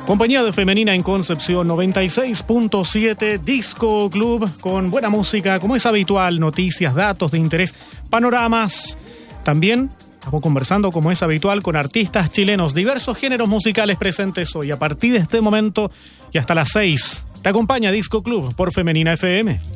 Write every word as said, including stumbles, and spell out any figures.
Compañía de Femenina en Concepción noventa y seis punto siete, Disco Club, con buena música, como es habitual, noticias, datos de interés, panoramas. También estamos conversando, como es habitual, con artistas chilenos, diversos géneros musicales presentes hoy. A partir de este momento y hasta las seis, te acompaña Disco Club por Femenina F M.